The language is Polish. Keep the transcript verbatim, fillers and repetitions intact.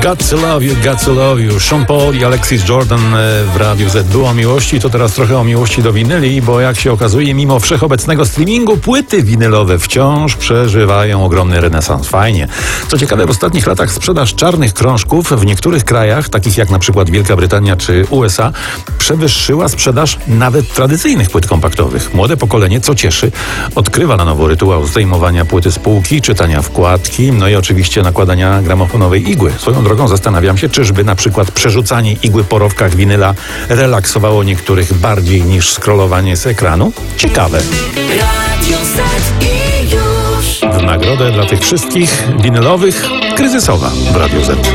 Got to love you, got to love you. Sean Paul i Alexis Jordan w Radiu Z. Było o miłości, to teraz trochę o miłości do winyli, bo jak się okazuje, mimo wszechobecnego streamingu, płyty winylowe wciąż przeżywają ogromny renesans. Fajnie. Co ciekawe, w ostatnich latach sprzedaż czarnych krążków w niektórych krajach, takich jak na przykład Wielka Brytania czy U S A, przewyższyła sprzedaż nawet tradycyjnych płyt kompaktowych. Młode pokolenie, co cieszy, odkrywa na nowo rytuał zdejmowania płyty z półki, czytania wkładki, no i oczywiście nakładania gramofonowej igły. Swoją drogą zastanawiam się, czyżby na przykład przerzucanie igły po rowkach winyla relaksowało niektórych bardziej niż scrollowanie z ekranu? Ciekawe. Radio Z i już. W nagrodę dla tych wszystkich winylowych kryzysowa w Radiu Z.